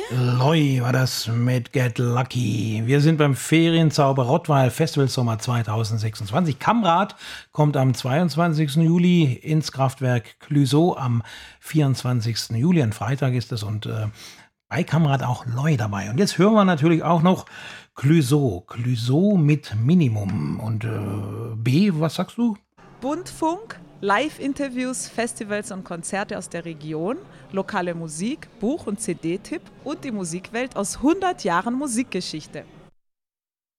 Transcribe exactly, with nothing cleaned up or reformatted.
Loi war das mit Get Lucky. Wir sind beim Ferienzauber Rottweil Festival Sommer zweitausendsechsundzwanzig. Kamrad kommt am zweiundzwanzigsten Juli ins Kraftwerk Clüsow. Am vierundzwanzigsten Juli, ein Freitag ist es, und äh, bei Kamrad auch Loi dabei. Und jetzt hören wir natürlich auch noch Clüsow. Clüsow mit Minimum. Und äh, B, was sagst du? Buntfunk, Live-Interviews, Festivals und Konzerte aus der Region, lokale Musik, Buch- und C D-Tipp und die Musikwelt aus hundert Jahren Musikgeschichte.